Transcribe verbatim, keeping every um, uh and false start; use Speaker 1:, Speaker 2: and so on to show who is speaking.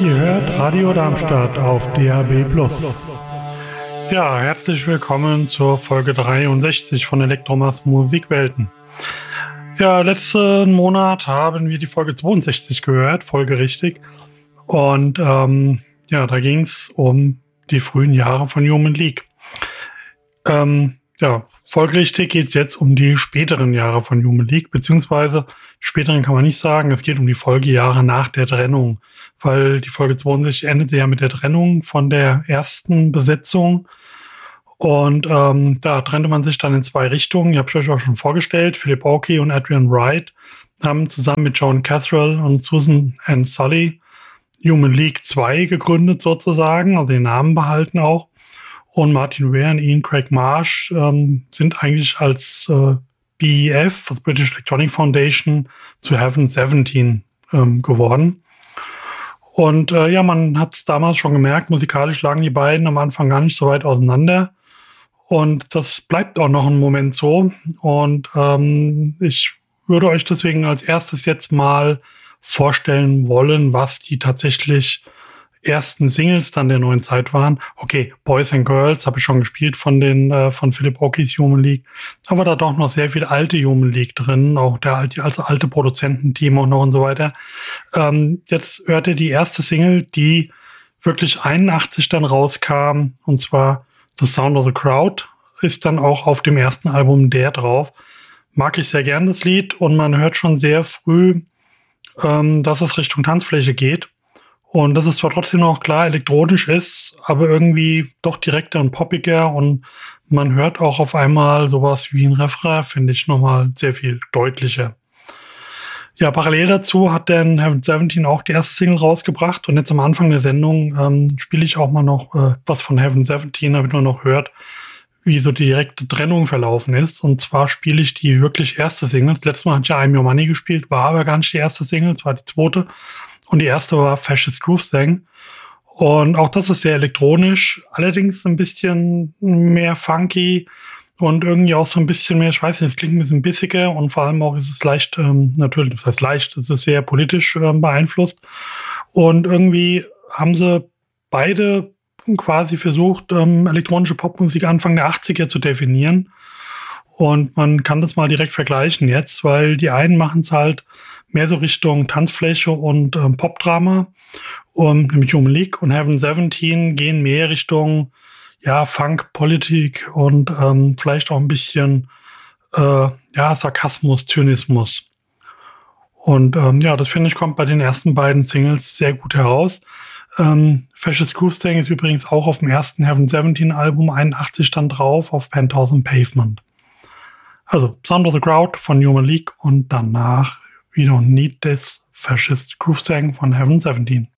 Speaker 1: Ihr hört Radio Darmstadt auf D A B plus. Ja, herzlich willkommen zur Folge dreiundsechzig von Elektromas Musikwelten. Ja, letzten Monat haben wir die Folge zweiundsechzig gehört, folgerichtig. Und ähm, ja, da ging es um die frühen Jahre von Human League. Ähm, ja, folgerichtig geht es jetzt um die späteren Jahre von Human League, beziehungsweise späteren kann man nicht sagen, es geht um die Folgejahre nach der Trennung, weil die Folge zweiundsechzig endete ja mit der Trennung von der ersten Besetzung und ähm, da trennte man sich dann in zwei Richtungen. Ich habe euch auch schon vorgestellt, Philip Oakey und Adrian Wright haben zusammen mit Joan Cathrall und Susan Ann Sully Human League zwei gegründet sozusagen, also den Namen behalten auch. Und Martin Ware und Ian Craig Marsh ähm, sind eigentlich als äh, B E F, das British Electronic Foundation, zu Heaven siebzehn ähm, geworden. Und äh, ja, man hat es damals schon gemerkt, musikalisch lagen die beiden am Anfang gar nicht so weit auseinander. Und das bleibt auch noch einen Moment so. Und ähm, ich würde euch deswegen als erstes jetzt mal vorstellen wollen, was die tatsächlich ersten Singles dann der neuen Zeit waren. Okay, Boys and Girls habe ich schon gespielt von den äh, von Philip Oakeys Human League, aber da doch noch sehr viel alte Human League drin, auch der alte, also alte Produzententeam auch noch und so weiter. Ähm, jetzt hört ihr die erste Single, die wirklich einundachtzig dann rauskam, und zwar The Sound of the Crowd, ist dann auch auf dem ersten Album der drauf. Mag ich sehr gern das Lied, und man hört schon sehr früh, ähm, dass es Richtung Tanzfläche geht. Und dass es zwar trotzdem noch klar elektronisch ist, aber irgendwie doch direkter und poppiger, und man hört auch auf einmal sowas wie ein Refrain, finde ich nochmal sehr viel deutlicher. Ja, parallel dazu hat dann Heaven siebzehn auch die erste Single rausgebracht, und jetzt am Anfang der Sendung ähm, spiele ich auch mal noch äh, was von Heaven siebzehn, damit man noch hört, wie so die direkte Trennung verlaufen ist. Und zwar spiele ich die wirklich erste Single. Das letzte Mal hatte ich ja I'm Your Money gespielt, war aber gar nicht die erste Single, es war die zweite. Und die erste war Fascist Groove Thing. Und auch das ist sehr elektronisch, allerdings ein bisschen mehr funky und irgendwie auch so ein bisschen mehr, ich weiß nicht, es klingt ein bisschen bissiger, und vor allem auch ist es leicht, ähm, natürlich, das heißt leicht, es ist sehr politisch ähm, beeinflusst. Und irgendwie haben sie beide quasi versucht, ähm, elektronische Popmusik Anfang der achtziger zu definieren. Und man kann das mal direkt vergleichen jetzt, weil die einen machen es halt mehr so Richtung Tanzfläche und ähm, Popdrama, um, nämlich Human League, und Heaven siebzehn gehen mehr Richtung ja, Funk, Politik und ähm, vielleicht auch ein bisschen äh, ja, Sarkasmus, Zynismus. Und ähm, ja, das finde ich, kommt bei den ersten beiden Singles sehr gut heraus. Ähm, Fascist Groove Thing ist übrigens auch auf dem ersten Heaven siebzehn Album einundachtzig dann drauf, auf Penthouse and Pavement. Also Sound of the Crowd von Human League und danach We Don't Need This Fascist Groove Thing von Heaven siebzehn.